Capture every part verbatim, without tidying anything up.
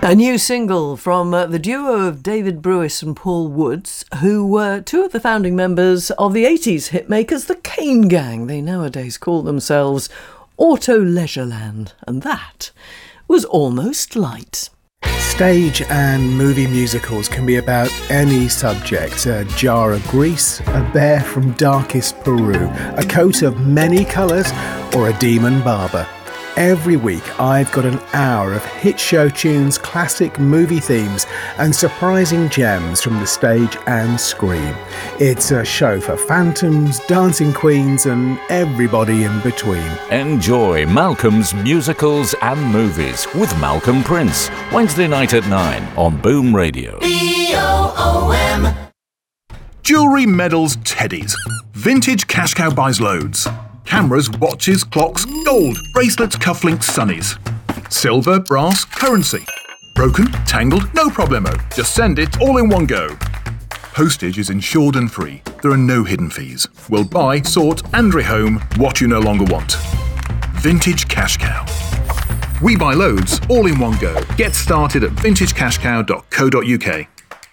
A new single from uh, the duo of David Brewis and Paul Woods, who were two of the founding members of the eighties hitmakers, the Kane Gang. They nowadays call themselves Auto Leisureland, and that was Almost Light. Stage and movie musicals can be about any subject. A jar of grease, a bear from darkest Peru, a coat of many colours, or a demon barber. Every week I've got an hour of hit show tunes, classic movie themes and surprising gems from the stage and screen. It's a show for phantoms, dancing queens and everybody in between. Enjoy Malcolm's Musicals and Movies with Malcolm Prince, Wednesday night at nine on Boom Radio. B O O M. Jewellery, medals, teddies. Vintage Cash Cow buys loads. Cameras, watches, clocks, gold, bracelets, cufflinks, sunnies. Silver, brass, currency. Broken, tangled, no problemo. Just send it all in one go. Postage is insured and free. There are no hidden fees. We'll buy, sort and rehome what you no longer want. Vintage Cash Cow. We buy loads all in one go. Get started at vintage cash cow dot co dot U K.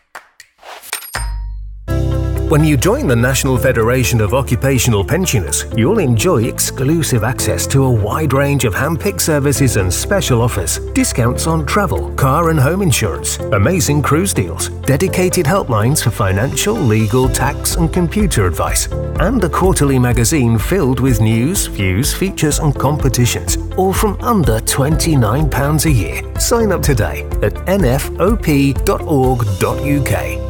When you join the National Federation of Occupational Pensioners, you'll enjoy exclusive access to a wide range of hand-picked services and special offers, discounts on travel, car and home insurance, amazing cruise deals, dedicated helplines for financial, legal, tax and computer advice, and a quarterly magazine filled with news, views, features and competitions, all from under twenty-nine pounds a year. Sign up today at n f o p dot org dot U K.